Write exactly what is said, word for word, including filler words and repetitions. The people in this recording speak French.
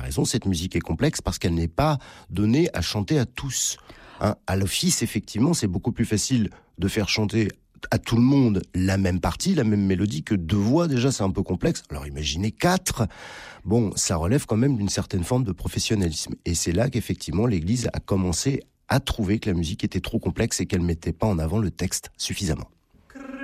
raison, cette musique est complexe parce qu'elle n'est pas donnée à chanter à tous. Hein, à l'office, effectivement, c'est beaucoup plus facile de faire chanter à tout le monde la même partie, la même mélodie, que deux voix, déjà, c'est un peu complexe. Alors imaginez quatre. Bon, ça relève quand même d'une certaine forme de professionnalisme. Et c'est là qu'effectivement, l'Église a commencé à trouver que la musique était trop complexe et qu'elle mettait pas en avant le texte suffisamment.